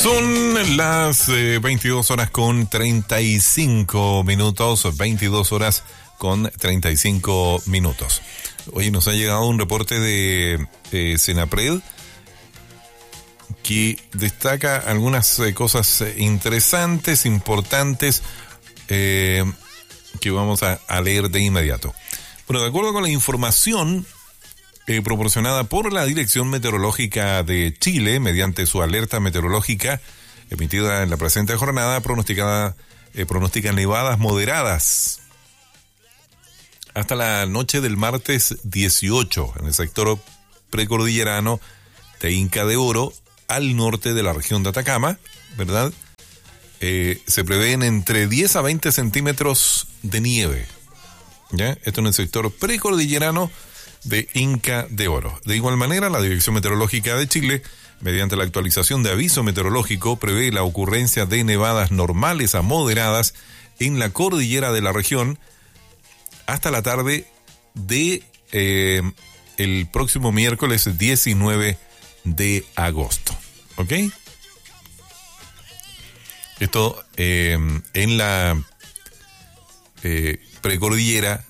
Son las 22 horas con 35 minutos, 22 horas con 35 minutos. Hoy nos ha llegado un reporte de Senapred que destaca algunas cosas interesantes, importantes, que vamos a leer de inmediato. Bueno, de acuerdo con la información proporcionada por la Dirección Meteorológica de Chile, mediante su alerta meteorológica emitida en la presente jornada, pronostican nevadas moderadas hasta la noche del martes 18 en el sector precordillerano de Inca de Oro, al norte de la región de Atacama, ¿verdad? Se prevén entre 10 a 20 centímetros de nieve, ¿ya? Esto en el sector precordillerano de Inca de Oro. De igual manera, la Dirección Meteorológica de Chile, mediante la actualización de aviso meteorológico, prevé la ocurrencia de nevadas normales a moderadas en la cordillera de la región hasta la tarde de el próximo miércoles 19 de agosto. ¿Ok? Esto en la precordillera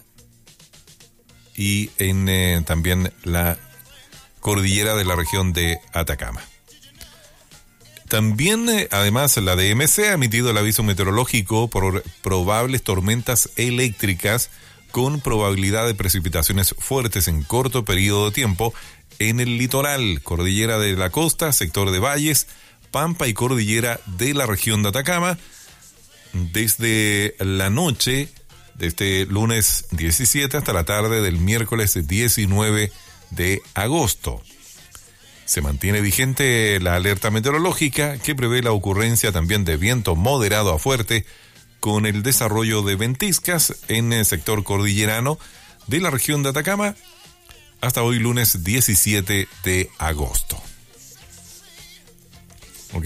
y en también la cordillera de la región de Atacama. También, además, la DMC ha emitido el aviso meteorológico por probables tormentas eléctricas con probabilidad de precipitaciones fuertes en corto periodo de tiempo en el litoral, cordillera de la costa, sector de valles, pampa y cordillera de la región de Atacama, desde la noche de este lunes 17 hasta la tarde del miércoles 19 de agosto. Se mantiene vigente la alerta meteorológica que prevé la ocurrencia también de viento moderado a fuerte con el desarrollo de ventiscas en el sector cordillerano de la región de Atacama hasta hoy lunes 17 de agosto. Ok,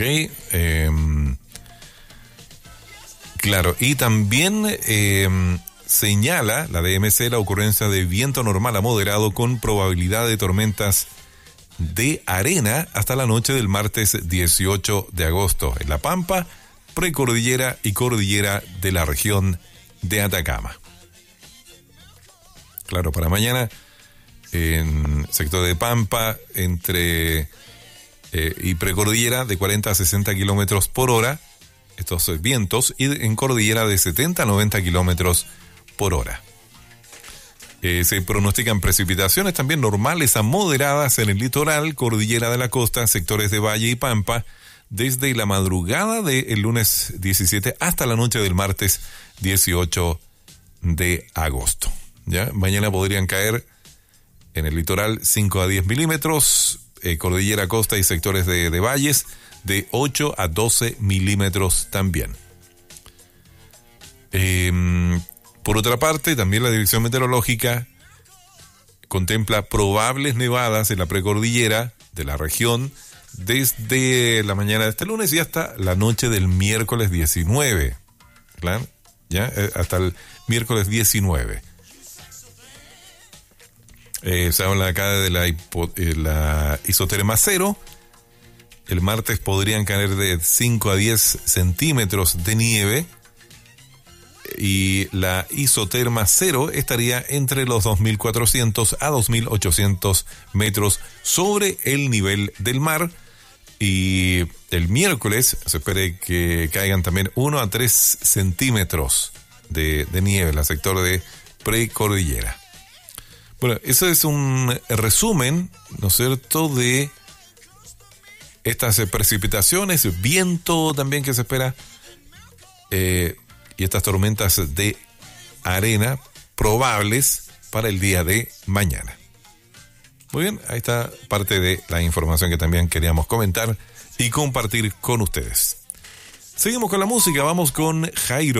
claro, y también señala la DMC la ocurrencia de viento normal a moderado con probabilidad de tormentas de arena hasta la noche del martes 18 de agosto en La Pampa, precordillera y cordillera de la región de Atacama. Claro, para mañana en sector de Pampa entre y precordillera de 40 a 60 kilómetros por hora estos vientos, y en cordillera de 70 a 90 kilómetros por hora. Se pronostican precipitaciones también normales a moderadas en el litoral, cordillera de la costa, sectores de valle y pampa, desde la madrugada del lunes 17 hasta la noche del martes 18 de agosto. ¿Ya? Mañana podrían caer en el litoral 5 a 10 milímetros, cordillera, costa y sectores de valles, de 8 a 12 milímetros también. Por otra parte, también la Dirección Meteorológica contempla probables nevadas en la precordillera de la región desde la mañana de este lunes y hasta la noche del miércoles 19. ¿Claro? ¿Ya? Hasta el miércoles 19. Se habla acá de la isoterma cero. El martes podrían caer de 5 a 10 centímetros de nieve y la isoterma cero estaría entre los 2.400 a 2.800 metros sobre el nivel del mar, y el miércoles se espera que caigan también 1 a 3 centímetros de nieve en el sector de precordillera. Bueno, eso es un resumen, ¿no es cierto?, de estas precipitaciones, viento también que se espera, y estas tormentas de arena probables para el día de mañana. Muy bien, ahí está parte de la información que también queríamos comentar y compartir con ustedes. Seguimos con la música, vamos con Jairo.